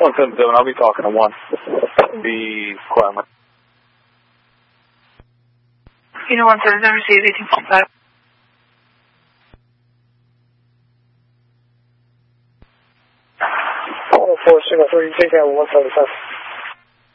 177, I'll be talking to 1. Be quiet. You know, 177, receive 18.5. 4 signal 3, take down 177.